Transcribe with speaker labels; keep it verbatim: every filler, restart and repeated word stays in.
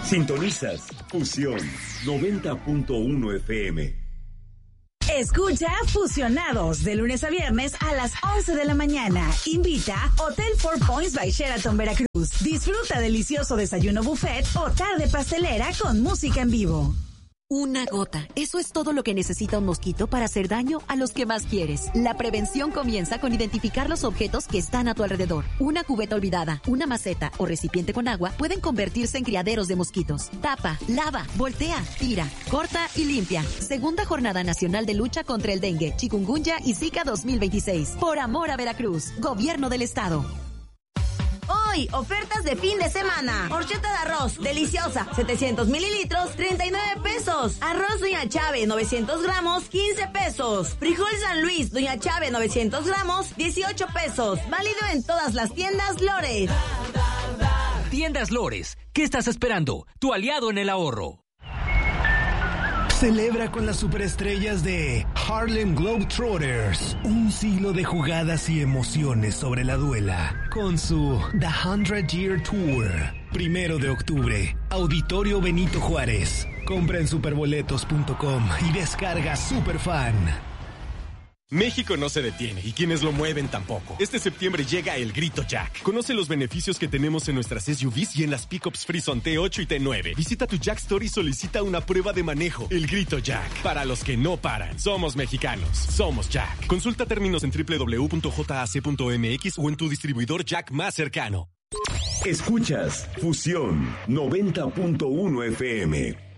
Speaker 1: Sintonizas Fusión noventa punto uno F M.
Speaker 2: Escucha Fusionados de lunes a viernes a las once de la mañana. Invita Hotel Four Points by Sheraton Veracruz. Disfruta delicioso desayuno buffet o tarde pastelera con música en vivo.
Speaker 3: Una gota. Eso es todo lo que necesita un mosquito para hacer daño a los que más quieres. La prevención comienza con identificar los objetos que están a tu alrededor. Una cubeta olvidada, una maceta o recipiente con agua pueden convertirse en criaderos de mosquitos. Tapa, lava, voltea, tira, corta y limpia. Segunda Jornada Nacional de Lucha contra el Dengue, Chikungunya y Zika dos mil veintiséis. Por amor a Veracruz. Gobierno del Estado.
Speaker 4: Hoy, ofertas de fin de semana. Horchata de arroz, deliciosa, setecientos mililitros, treinta y nueve pesos. Arroz Doña Chave, novecientos gramos, quince pesos. Frijol San Luis, Doña Chave, novecientos gramos, dieciocho pesos. Válido en todas las tiendas Lores.
Speaker 5: Tiendas Lores, ¿qué estás esperando? Tu aliado en el ahorro.
Speaker 6: Celebra con las superestrellas de Harlem Globetrotters un siglo de jugadas y emociones sobre la duela con su The Hundred Year Tour. Primero de octubre, Auditorio Benito Juárez. Compra en superboletos punto com y descarga Superfan.
Speaker 7: México no se detiene y quienes lo mueven tampoco. Este septiembre llega el Grito Jack. Conoce los beneficios que tenemos en nuestras S U Vs y en las pickups Frison T ocho y T nueve. Visita tu Jack Store y solicita una prueba de manejo. El Grito Jack. Para los que no paran. Somos mexicanos. Somos Jack. Consulta términos en doble u doble u doble u punto jac punto m x o en tu distribuidor Jack más cercano.
Speaker 1: Escuchas Fusión noventa punto uno F M.